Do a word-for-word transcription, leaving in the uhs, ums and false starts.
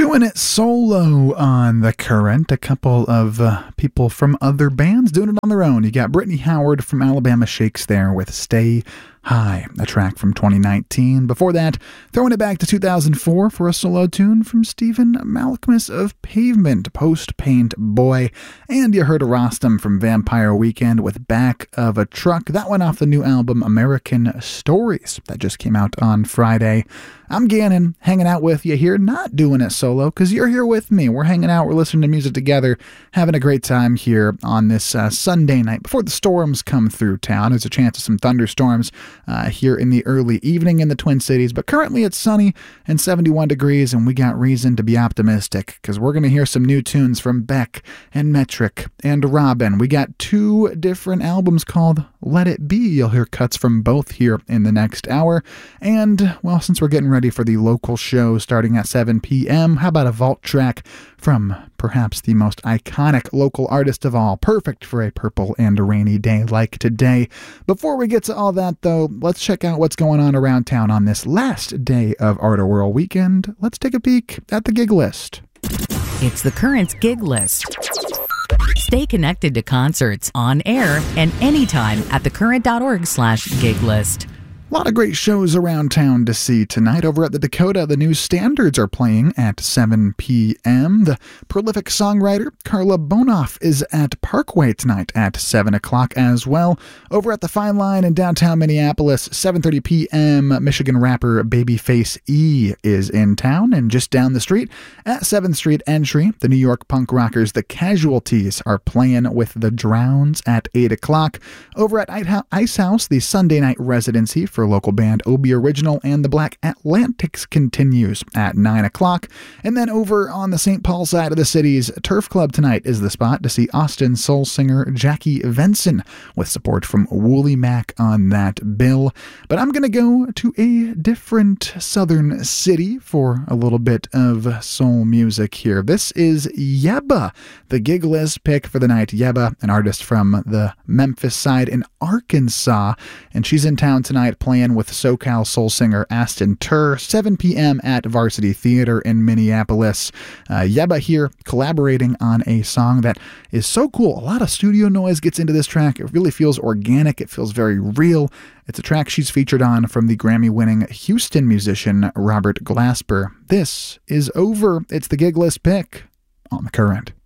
Doing it solo on The Current. A couple of uh, people from other bands doing it on their own. You got Brittany Howard from Alabama Shakes there with Stay High, a track from twenty nineteen. Before that, throwing it back to two thousand four for a solo tune from Stephen Malkmus of Pavement, Post Paint Boy. And you heard a Rostam from Vampire Weekend with Back of a Truck. That went off the new album American Stories that just came out on Friday. I'm Gannon, hanging out with you here, not doing it solo, because you're here with me. We're hanging out, we're listening to music together, having a great time here on this uh, Sunday night before the storms come through town. There's a chance of some thunderstorms uh, here in the early evening in the Twin Cities, but currently it's sunny and seventy-one degrees, and we got reason to be optimistic, because we're going to hear some new tunes from Beck and Metric and Robin. We got two different albums called Let It Be. You'll hear cuts from both here in the next hour, and, well, since we're getting ready for the local show starting at seven p.m. How about a vault track from perhaps the most iconic local artist of all, perfect for a purple and a rainy day like today. Before we get to all that, though, let's check out what's going on around town on this last day of Art of World weekend. Let's take a peek at the gig list. It's the Current gig list. Stay connected to concerts on air and anytime at thecurrent.org slash gig list. A lot of great shows around town to see tonight. Over at the Dakota, the New Standards are playing at seven p.m. The prolific songwriter Carla Bonoff is at Parkway tonight at seven o'clock as well. Over at the Fine Line in downtown Minneapolis, seven thirty p.m., Michigan rapper Babyface E is in town. And just down the street at seventh Street Entry, the New York punk rockers The Casualties are playing with The Drowns at eight o'clock. Over at Ice House, the Sunday night residency for local band Obi Original and the Black Atlantics continues at nine o'clock. And then over on the Saint Paul side of the city's Turf Club tonight is the spot to see Austin soul singer Jackie Venson with support from Wooly Mac on that bill. But I'm going to go to a different southern city for a little bit of soul music here. This is Yebba, the gig list pick for the night. Yebba, an artist from the Memphis side in Arkansas, and she's in town tonight playing with SoCal soul singer Aston Tur, seven p.m. at Varsity Theater in Minneapolis. Uh, Yebba here collaborating on a song that is so cool. A lot of studio noise gets into this track. It really feels organic. It feels very real. It's a track she's featured on from the Grammy-winning Houston musician Robert Glasper. This is Over. It's the gig list pick on The Current.